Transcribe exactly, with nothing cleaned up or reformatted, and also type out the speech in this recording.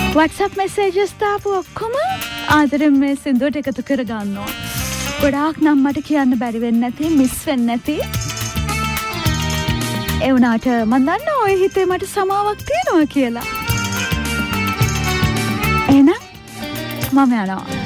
WhatsApp messages දාපු ඔක්කොම ආදරෙන් මේ සින්දුවට එකතු කර ගන්නවා. ගොඩාක් නම් මට කියන්න බැරි වෙන්නේ නැති, මිස් වෙන්නේ නැති. ඒ වුණාට මම දන්නවා ඔය හිතේ මට සමාවක් තියෙනවා කියලා. එහෙනම් මම යනවා.